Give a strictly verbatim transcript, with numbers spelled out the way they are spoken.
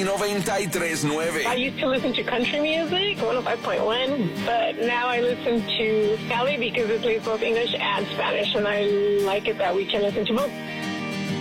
noventa y tres punto nueve. I used to listen to country music, one oh five point one, but now I listen to Cali because it plays both English and Spanish, and I like it that we can listen to both.